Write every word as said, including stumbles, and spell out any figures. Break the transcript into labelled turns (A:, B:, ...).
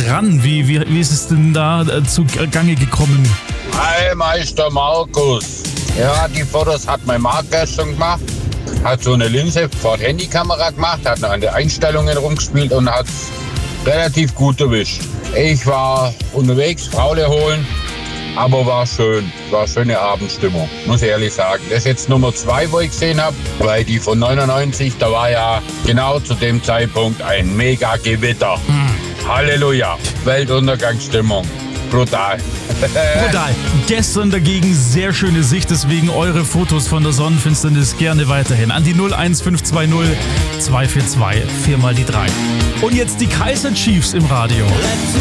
A: ran. Wie, wie, wie ist es denn da äh, zu Gange gekommen?
B: Hi, Meister Markus. Ja, die Fotos hat mein Marc gestern gemacht. Hat so eine Linse vor der Handykamera gemacht, hat noch an den Einstellungen rumgespielt und hat relativ gut erwischt. Ich war unterwegs, Fraule holen, aber war schön. War schöne Abendstimmung, muss ich ehrlich sagen. Das ist jetzt Nummer zwei, wo ich gesehen habe, weil die von neunundneunzig, da war ja genau zu dem Zeitpunkt ein mega Gewitter. Hm. Halleluja, Weltuntergangsstimmung. Brutal.
A: Brutal. Gestern dagegen sehr schöne Sicht, deswegen eure Fotos von der Sonnenfinsternis gerne weiterhin an die null eins fünf zwei null zwei vier zwei vier mal die drei. Und jetzt die Kaiser Chiefs im Radio.